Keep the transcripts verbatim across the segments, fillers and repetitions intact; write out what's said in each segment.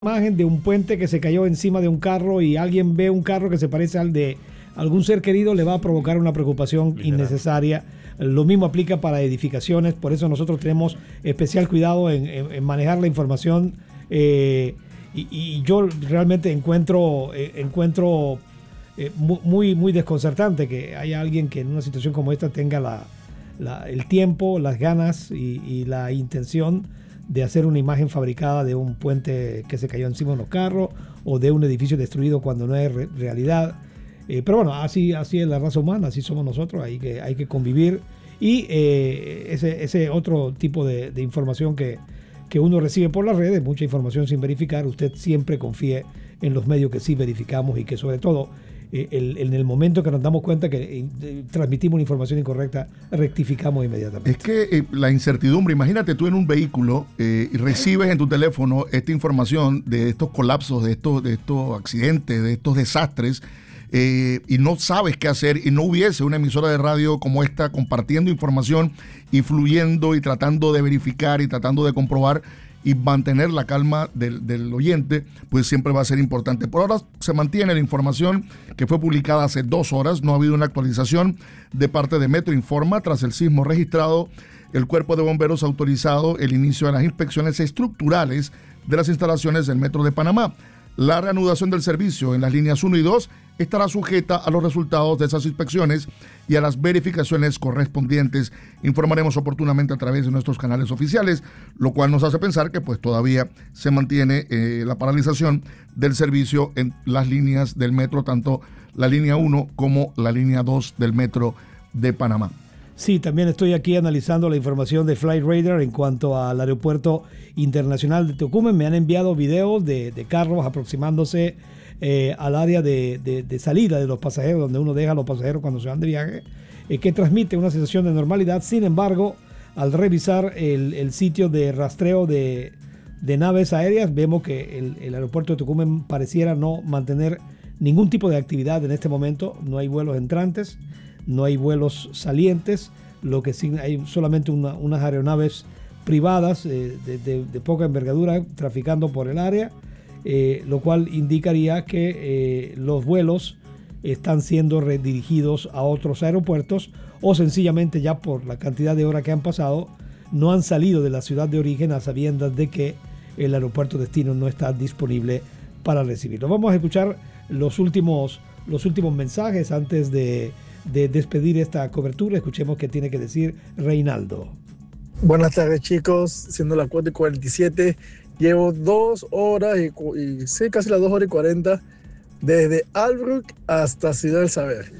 Imagen de un puente que se cayó encima de un carro y alguien ve un carro que se parece al de algún ser querido, le va a provocar una preocupación Literal. innecesaria. Lo mismo aplica para edificaciones, por eso nosotros tenemos especial cuidado en, en, en manejar la información eh, y, y yo realmente encuentro, eh, encuentro eh, muy, muy desconcertante que haya alguien que en una situación como esta tenga la, la, el tiempo, las ganas y, y la intención de hacer una imagen fabricada de un puente que se cayó encima de unos carros o de un edificio destruido cuando no es re- realidad. Eh, pero bueno, así, así es la raza humana, así somos nosotros, hay que, hay que convivir. Y eh, ese, ese otro tipo de, de información que, que uno recibe por las redes, mucha información sin verificar, usted siempre confíe en los medios que sí verificamos y que sobre todo eh, el, en el momento que nos damos cuenta que eh, transmitimos una información incorrecta, rectificamos inmediatamente. Es que eh, la incertidumbre, imagínate tú en un vehículo eh, y recibes en tu teléfono esta información de estos colapsos, de estos, de estos accidentes, de estos desastres, eh, y no sabes qué hacer, y no hubiese una emisora de radio como esta compartiendo información y fluyendo y tratando de verificar y tratando de comprobar y mantener la calma del, del oyente, pues siempre va a ser importante. Por ahora se mantiene la información que fue publicada hace dos horas. No ha habido una actualización de parte de Metro Informa. Tras el sismo registrado, el Cuerpo de Bomberos ha autorizado el inicio de las inspecciones estructurales de las instalaciones del Metro de Panamá. La reanudación del servicio en las líneas uno y dos estará sujeta a los resultados de esas inspecciones y a las verificaciones correspondientes. Informaremos oportunamente a través de nuestros canales oficiales, lo cual nos hace pensar que pues todavía se mantiene eh, la paralización del servicio en las líneas del metro, tanto la línea uno como la línea dos del Metro de Panamá. Sí, también estoy aquí analizando la información de Flightradar en cuanto al aeropuerto internacional de Tocumen. Me han enviado videos de, de carros aproximándose eh, al área de, de, de salida de los pasajeros, donde uno deja a los pasajeros cuando se van de viaje, eh, que transmite una sensación de normalidad. Sin embargo, al revisar el, el sitio de rastreo de, de naves aéreas, vemos que el, el aeropuerto de Tocumen pareciera no mantener ningún tipo de actividad en este momento. No hay vuelos entrantes, no hay vuelos salientes, lo que sí hay solamente una, unas aeronaves privadas eh, de, de, de poca envergadura traficando por el área, eh, lo cual indicaría que eh, los vuelos están siendo redirigidos a otros aeropuertos o sencillamente ya por la cantidad de horas que han pasado no han salido de la ciudad de origen a sabiendas de que el aeropuerto destino no está disponible para recibirlo. Vamos a escuchar los últimos, los últimos mensajes antes de de despedir esta cobertura. Escuchemos qué tiene que decir Reinaldo. Buenas tardes, chicos, siendo las cuatro y cuarenta y siete, llevo dos horas y, y sí, casi las dos horas y cuarenta desde Albrook hasta Ciudad del Saber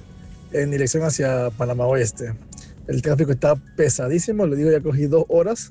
en dirección hacia Panamá Oeste. El tráfico está pesadísimo, le digo, ya cogí dos horas,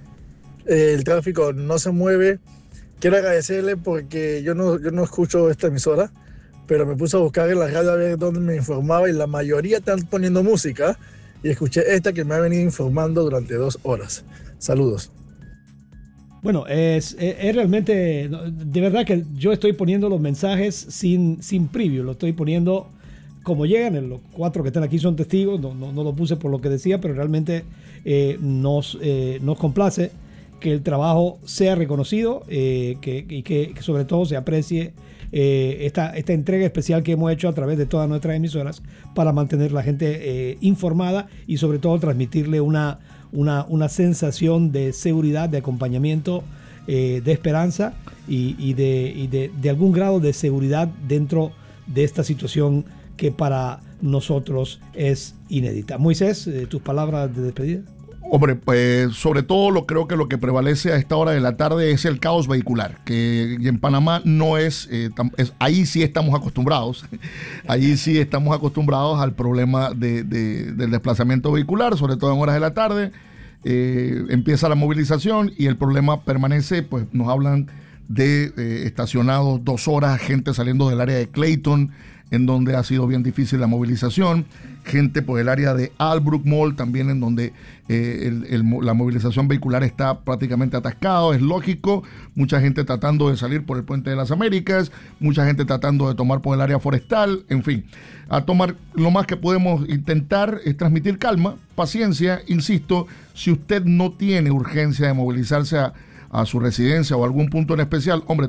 el tráfico no se mueve. Quiero agradecerle porque yo no, yo no escucho esta emisora, pero me puse a buscar en la radio a ver dónde me informaba y la mayoría están poniendo música y escuché esta que me ha venido informando durante dos horas. Saludos. Bueno, es, es, es realmente, de verdad que yo estoy poniendo los mensajes sin, sin preview, lo estoy poniendo como llegan, los cuatro que están aquí son testigos, no, no, no lo puse por lo que decía, pero realmente eh, nos, eh, nos complace que el trabajo sea reconocido eh, que, y que, que sobre todo se aprecie Eh, esta, esta entrega especial que hemos hecho a través de todas nuestras emisoras para mantener la gente eh, informada y sobre todo transmitirle una, una, una sensación de seguridad, de acompañamiento, eh, de esperanza y, y, de, y de, de algún grado de seguridad dentro de esta situación que para nosotros es inédita. Moisés, eh, tus palabras de despedida. Hombre, pues sobre todo lo creo que lo que prevalece a esta hora de la tarde es el caos vehicular, que en Panamá no es, eh, es ahí sí estamos acostumbrados, allí sí estamos acostumbrados al problema de, de, del desplazamiento vehicular, sobre todo en horas de la tarde, eh, empieza la movilización y el problema permanece, pues nos hablan de eh, estacionados dos horas, gente saliendo del área de Clayton, en donde ha sido bien difícil la movilización, gente por el área de Albrook Mall también en donde eh, el, el, la movilización vehicular está prácticamente atascado, es lógico, mucha gente tratando de salir por el Puente de las Américas, mucha gente tratando de tomar por el área forestal, en fin, a tomar lo más que podemos intentar es transmitir calma, paciencia, insisto, si usted no tiene urgencia de movilizarse a a su residencia o algún punto en especial, hombre,